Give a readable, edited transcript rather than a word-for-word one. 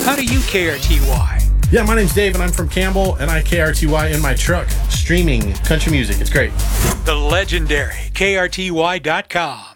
How do you KRTY? Yeah, my name's Dave, and I'm from Campbell, and I KRTY in my truck, streaming country music. It's great. The legendary KRTY.com.